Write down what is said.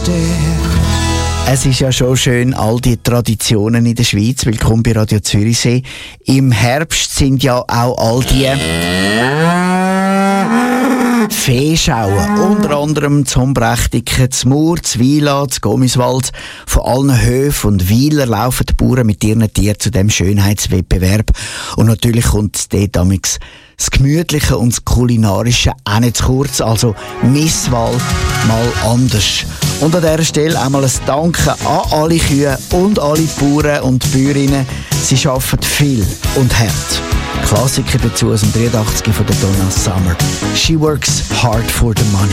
Es ist ja schon schön, all die Traditionen in der Schweiz. Willkommen bei Radio Zürichsee. Im Herbst sind ja auch all die Viehschauen. Unter anderem zum Brechtiken, zum Mur, zum Wieland, zum Gommiswald. Von allen Höfen und Weiler laufen die Bauern mit ihren Tieren zu dem Schönheitswettbewerb. Und natürlich kommt dort damals das Gemütliche und das Kulinarische auch nicht zu kurz. Also Misswahl mal anders. Und an dieser Stelle einmal ein Danke an alle Kühe und alle Bauern und Bäuerinnen. Sie arbeiten viel und hart. Klassiker dazu aus dem 83 von der Donna Summer. She works hard for the money.